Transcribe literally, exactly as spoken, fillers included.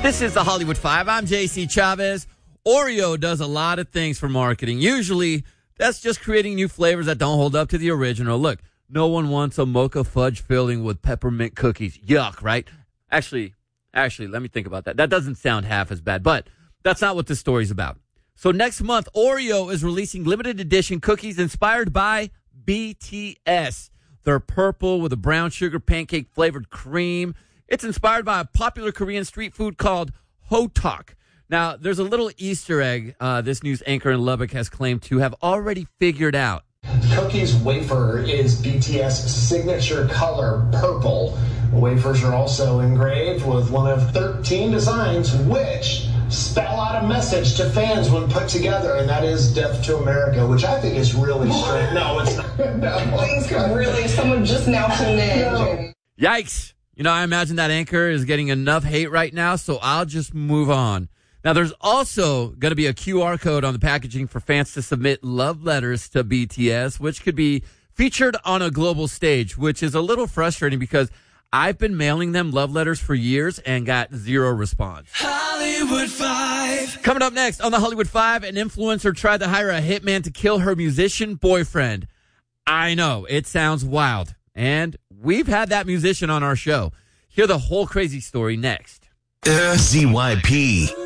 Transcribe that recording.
This is the Hollywood Five. I'm J C Chavez. Oreo does a lot of things for marketing. Usually, that's just creating new flavors that don't hold up to the original. Look, no one wants a mocha fudge filling with peppermint cookies. Yuck, right? Actually, actually, let me think about that. That doesn't sound half as bad, but that's not what this story's about. So next month, Oreo is releasing limited edition cookies inspired by B T S. They're purple with a brown sugar pancake flavored cream. It's inspired by a popular Korean street food called Hotak. Now, there's a little Easter egg uh, this news anchor in Lubbock has claimed to have already figured out. The cookies wafer is B T S signature color, purple. The wafers are also engraved with one of thirteen designs which spell out a message to fans when put together, and that is Death to America, which I think is really strange. No, it's not. No. Things could really, someone just now tuned in. No. Yikes. You know, I imagine that anchor is getting enough hate right now, so I'll just move on. Now, there's also going to be a Q R code on the packaging for fans to submit love letters to B T S, which could be featured on a global stage, which is a little frustrating because I've been mailing them love letters for years and got zero response. Hollywood Five. Coming up next on the Hollywood Five, an influencer tried to hire a hitman to kill her musician boyfriend. I know, it sounds wild. And we've had that musician on our show. Hear the whole crazy story next. Z Y P.